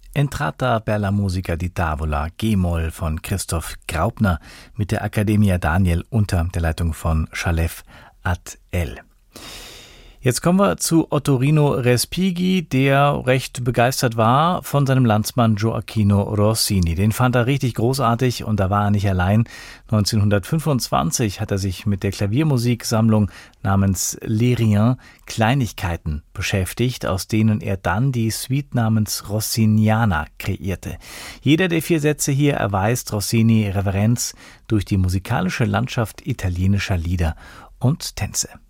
Entrata per la musica di tavola, G-Moll von Christoph Graupner mit der Accademia Daniel unter der Leitung von Shalev At-El. Jetzt kommen wir zu Ottorino Respighi, der recht begeistert war von seinem Landsmann Gioacchino Rossini. Den fand er richtig großartig und da war er nicht allein. 1925 hat er sich mit der Klaviermusiksammlung namens Les Riens, Kleinigkeiten, beschäftigt, aus denen er dann die Suite namens Rossiniana kreierte. Jeder der 4 Sätze hier erweist Rossini Reverenz durch die musikalische Landschaft italienischer Lieder und Tänze.